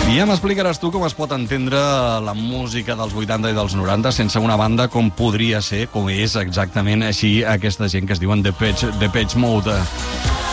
I ja m'explicaràs tu com es pot entendre la música dels 80 i dels 90 sense una banda com podria ser, com és exactament així aquesta gent que es diuen Depeche Mode.